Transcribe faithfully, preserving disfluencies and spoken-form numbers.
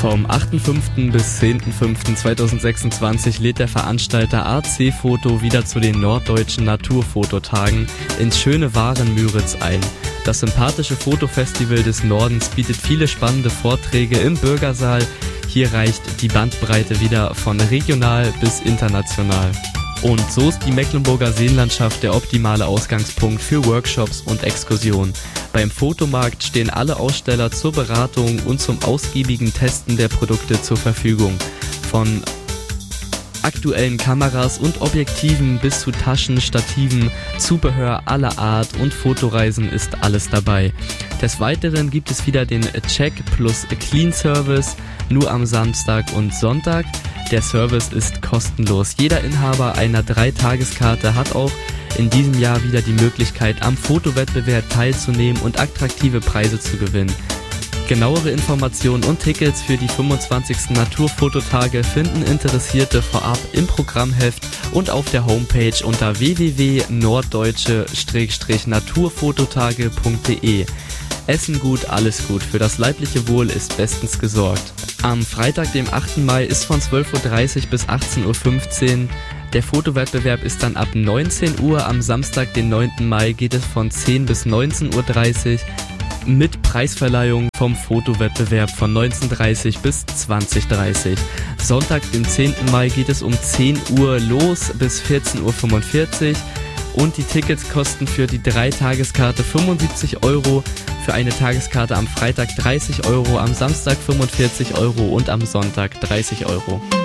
Vom achten fünften bis zehnten fünften zweitausendsechsundzwanzig lädt der Veranstalter A C Foto wieder zu den Norddeutschen Naturfototagen ins schöne Waren-Müritz ein. Das sympathische Fotofestival des Nordens bietet viele spannende Vorträge im Bürgersaal. Hier reicht die Bandbreite wieder von regional bis international. Und so ist die Mecklenburger Seenlandschaft der optimale Ausgangspunkt für Workshops und Exkursionen. Beim Fotomarkt stehen alle Aussteller zur Beratung und zum ausgiebigen Testen der Produkte zur Verfügung. Von aktuellen Kameras und Objektiven bis zu Taschen, Stativen, Zubehör aller Art und Fotoreisen ist alles dabei. Des Weiteren gibt es wieder den Check plus Clean Service, nur am Samstag und Sonntag. Der Service ist kostenlos. Jeder Inhaber einer Dreitageskarte hat auch in diesem Jahr wieder die Möglichkeit, am Fotowettbewerb teilzunehmen und attraktive Preise zu gewinnen. Genauere Informationen und Tickets für die fünfundzwanzigsten Naturfototage finden Interessierte vorab im Programmheft und auf der Homepage unter w w w punkt norddeutsche naturfototage punkt de. Essen gut, alles gut. Für das leibliche Wohl ist bestens gesorgt. Am Freitag, dem achten Mai, ist von zwölf Uhr dreißig bis achtzehn Uhr fünfzehn. Der Fotowettbewerb ist dann ab neunzehn Uhr. Am Samstag, den neunten Mai, geht es von zehn bis neunzehn Uhr dreißig mit Preisverleihung vom Fotowettbewerb von neunzehn Uhr dreißig bis zwanzig Uhr dreißig. Sonntag, den zehnten Mai, geht es um zehn Uhr los bis vierzehn Uhr fünfundvierzig. Und die Tickets kosten für die Dreitageskarte fünfundsiebzig Euro, für eine Tageskarte am Freitag dreißig Euro, am Samstag fünfundvierzig Euro und am Sonntag dreißig Euro.